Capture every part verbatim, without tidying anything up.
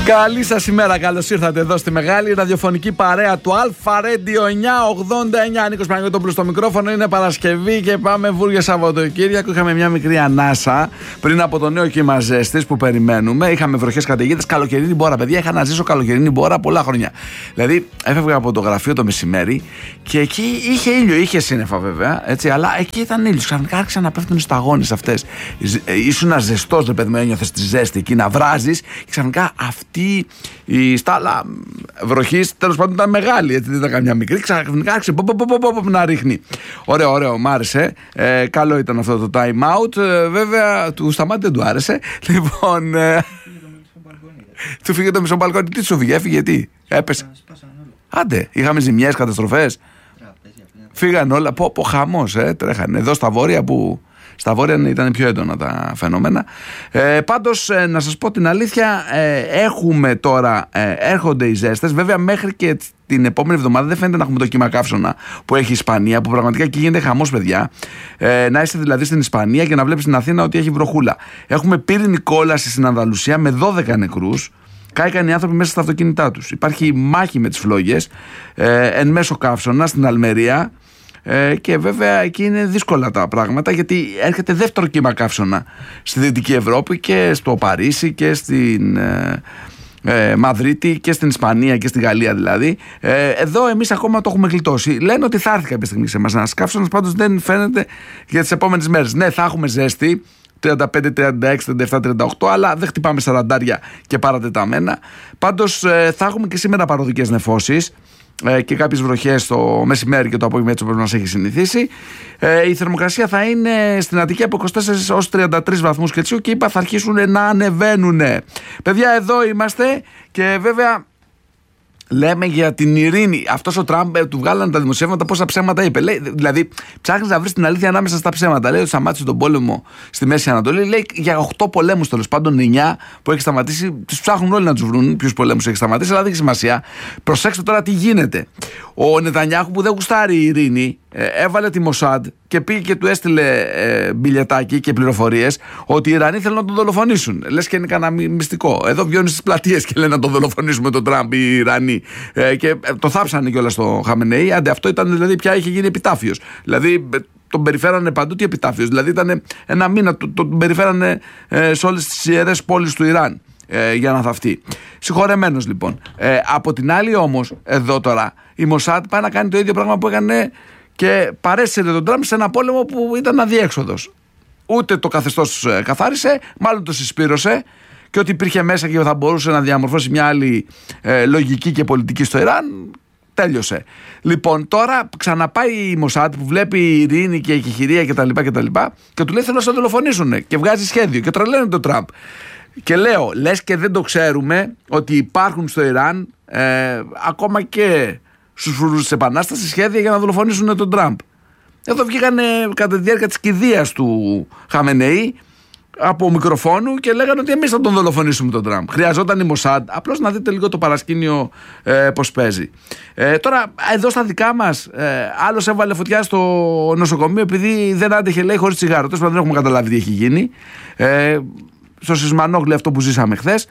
Καλή σας ημέρα, καλώς ήρθατε εδώ στη μεγάλη ραδιοφωνική παρέα του Αλφα Radio εννιακόσια ογδόντα εννιά. Νίκος Παναγιώτοπουλος στο μικρόφωνο. Είναι Παρασκευή και πάμε Βούργια Σαββατοκύριακο. Είχαμε μια μικρή ανάσα πριν από το νέο κύμα ζέστης που περιμένουμε. Είχαμε βροχές καταιγίδες, καλοκαιρινή μπόρα. Παιδιά, είχα να ζήσω καλοκαιρινή μπόρα πολλά χρόνια. Δηλαδή, έφευγα από το γραφείο το μεσημέρι και εκεί είχε ήλιο, είχε σύννεφα βέβαια, έτσι, αλλά εκεί ήταν ήλιο. Ξαφνικά άρχισαν να πέφτουν οι σταγόνες αυτές. Ήσουν ζεστός, ρε παιδί μου, ένιωθες τη ζέστη εκεί να βράζεις και ξαφνικά αυτή η στάλα βροχής τέλος πάντων ήταν μεγάλη, έτσι, δεν ήταν καμιά μικρή. Ξαφνικά άρχισε να ρίχνει. Ωραίο, ωραίο, μ' άρεσε. Ε, καλό ήταν αυτό το time out. Ε, βέβαια, του Σταμάτη δεν του άρεσε. Λοιπόν. Ε, του φύγε το μισό μπαλκόνι. Τι σου φύγε, έφυγε, τι, έπεσε. Άντε, είχαμε ζημιές, καταστροφές. Φύγαν όλα. Πω, πω χαμός, ε, τρέχανε. Εδώ στα βόρεια που. Στα βόρεια ήταν πιο έντονα τα φαινόμενα. Ε, πάντως, ε, να σας πω την αλήθεια, ε, έχουμε τώρα, ε, έρχονται οι ζέστες. Βέβαια, μέχρι και την επόμενη εβδομάδα δεν φαίνεται να έχουμε το κύμα καύσωνα που έχει η Ισπανία, που πραγματικά εκεί γίνεται χαμός, παιδιά. Ε, να είστε δηλαδή στην Ισπανία και να βλέπεις στην Αθήνα ότι έχει βροχούλα. Έχουμε πύρινη κόλαση στην Ανδαλουσία με δώδεκα νεκρούς. Κάηκαν οι άνθρωποι μέσα στα αυτοκίνητά τους. Υπάρχει μάχη με τις φλόγες ε, εν μέσω καύσωνα στην Αλμερία. Ε, και βέβαια εκεί είναι δύσκολα τα πράγματα, γιατί έρχεται δεύτερο κύμα καύσωνα στη Δυτική Ευρώπη και στο Παρίσι και στην ε, ε, Μαδρίτη και στην Ισπανία και στη Γαλλία δηλαδή. Ε, εδώ εμείς ακόμα το έχουμε γλιτώσει. Λένε ότι θα έρθει κάποια στιγμή σε εμάς ένας καύσωνας, πάντως δεν φαίνεται για τις επόμενες μέρες. Ναι, θα έχουμε ζέστη τριάντα πέντε, τριάντα έξι, τριάντα επτά, τριάντα οκτώ, αλλά δεν χτυπάμε σαραντάρια και παρατεταμένα. Πάντως ε, θα έχουμε και σήμερα παροδικές νεφώσεις και κάποιες βροχές το μεσημέρι και το απόγευμα, έτσι όπως μας έχει συνηθίσει. Ε, η θερμοκρασία θα είναι στην Αττική από είκοσι τέσσερα έως τριάντα τρεις βαθμούς Κελσίου και είπα θα αρχίσουν να ανεβαίνουν. Παιδιά, εδώ είμαστε και βέβαια λέμε για την ειρήνη. Αυτός ο Τραμπ, του βγάλανε τα δημοσιεύματα πόσα ψέματα είπε. Λέει, δηλαδή, ψάχνεις να βρεις την αλήθεια ανάμεσα στα ψέματα. Λέει ότι σταμάτησε τον πόλεμο στη Μέση Ανατολή. Λέει για οκτώ πολέμους τέλος πάντων, εννιά που έχει σταματήσει. Τους ψάχνουν όλοι να τους βρουν ποιους πολέμους έχει σταματήσει, αλλά δεν έχει σημασία. Προσέξτε τώρα τι γίνεται. Ο Νετανιάχου, που δεν γουστάρει η ειρήνη, έβαλε τη Μοσάντ και πήγε και του έστειλε ε, μπιλιετάκι και πληροφορίες ότι οι Ιρανοί θέλουν να τον δολοφονήσουν. Λες και είναι κανένα μυστικό. Εδώ βγαίνουν στις πλατείες και λένε να τον δολοφονήσουμε τον Τραμπ οι Ιρανοί. Ε, και το θάψανε κιόλας στο Χαμενεή. Άντε, αυτό ήταν δηλαδή πια είχε γίνει επιτάφιος. Δηλαδή τον περιφέρανε παντού, τι επιτάφιος. Δηλαδή ήταν ένα μήνα, τον, τον περιφέρανε ε, σε όλες τις ιερές πόλεις του Ιράν ε, για να θαυτεί. Συγχωρεμένος λοιπόν. Ε, από την άλλη όμως, εδώ τώρα, η Μοσάντ πάει να κάνει το ίδιο πράγμα που έκανε και παρέσυρε τον Τραμπ σε ένα πόλεμο που ήταν αδιέξοδος. Ούτε το καθεστώς καθάρισε, μάλλον το συσπήρωσε, και ότι υπήρχε μέσα και θα μπορούσε να διαμορφώσει μια άλλη ε, λογική και πολιτική στο Ιράν, τέλειωσε. Λοιπόν, τώρα ξαναπάει η Μοσάντ που βλέπει η ειρήνη και η εκεχηρία κτλ. Και, και, και του λέει θέλω να σε δολοφονήσουν και βγάζει σχέδιο και τρελαίνει τον Τραμπ. Και λέω, λες και δεν το ξέρουμε ότι υπάρχουν στο Ιράν ε, ακόμα και στους φρουρούς της Επανάστασης σχέδια για να δολοφονήσουν τον Τραμπ. Εδώ βγήκανε κατά τη διάρκεια της κηδείας του Χαμενεή από μικροφόνου και λέγανε ότι εμείς θα τον δολοφονήσουμε τον Τραμπ. Χρειαζόταν η Μοσάντ. Απλώς να δείτε λίγο το παρασκήνιο ε, πώς παίζει. Ε, τώρα, εδώ στα δικά μας, ε, άλλος έβαλε φωτιά στο νοσοκομείο επειδή δεν άντεχε, λέει, χωρίς τσιγάρο. Τέλος πάντων, δεν έχουμε καταλάβει τι έχει γίνει. Ε, στο Σισμανόγλι, αυτό που ζήσαμε χθες.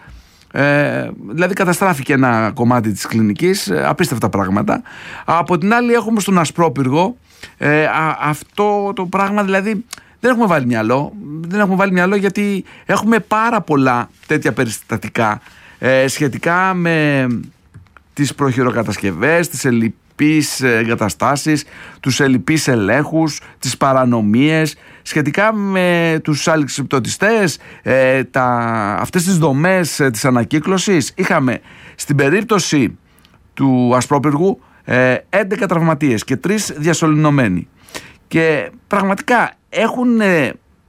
Ε, δηλαδή καταστράφηκε ένα κομμάτι της κλινικής, ε, απίστευτα πράγματα. Από την άλλη έχουμε στον Ασπρόπυργο ε, α, αυτό το πράγμα, δηλαδή δεν έχουμε βάλει μυαλό δεν έχουμε βάλει μυαλό γιατί έχουμε πάρα πολλά τέτοια περιστατικά ε, σχετικά με τις προχειροκατασκευές, τις ελλειπείς εγκαταστάσεις, τους ελλειπείς ελέγχους, τις παρανομίες, σχετικά με τους αλεξιπτωτιστές, ε, τα, αυτές τις δομές ε, της ανακύκλωσης. Είχαμε στην περίπτωση του Ασπρόπυργου ε, έντεκα τραυματίες και τρεις διασωληνωμένοι. Και πραγματικά έχουν ε,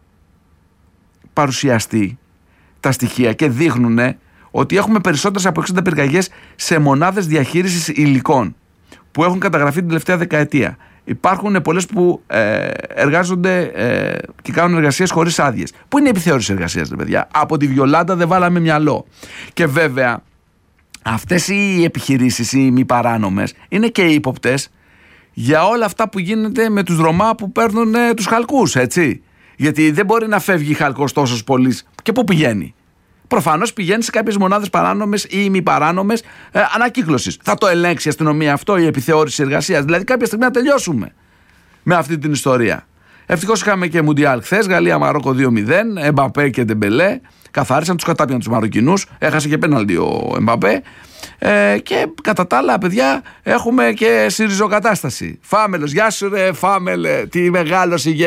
παρουσιαστεί τα στοιχεία και δείχνουν ότι έχουμε περισσότερες από εξήντα πυρκαγιές σε μονάδες διαχείρισης υλικών που έχουν καταγραφεί την τελευταία δεκαετία. Υπάρχουν πολλές που ε, εργάζονται ε, και κάνουν εργασίες χωρίς άδειες. Πού είναι η επιθεώρηση εργασίας, ρε παιδιά? Από τη Βιολάντα δεν βάλαμε μυαλό. Και βέβαια αυτές οι επιχειρήσεις, οι μη παράνομες, είναι και ύποπτες για όλα αυτά που γίνεται με τους Ρωμά που παίρνουν ε, τους χαλκούς, έτσι. Γιατί δεν μπορεί να φεύγει χαλκός τόσος πολύς. Και πού πηγαίνει? προφανώς πηγαίνει σε κάποιες μονάδες παράνομες ή ημιπαράνομες ε, ανακύκλωσης. Θα το ελέγξει η αστυνομία αυτό, η επιθεώρηση εργασίας? Δηλαδή, κάποια στιγμή να τελειώσουμε με αυτή την ιστορία. Ευτυχώς είχαμε και Μουντιάλ χθες, Γαλλία-Μαρόκο δύο μηδέν, Εμπαπέ και Ντεμπελέ. Καθάρισαν, τους κατάπιαν τους Μαροκινούς. Έχασε και πέναλτι ο Εμπαπέ. Ε, και κατά τα άλλα, παιδιά, έχουμε και συριζοκατάσταση. Φάμελος, γεια σου ρε Φάμελε, τι μεγάλος ηγέτης.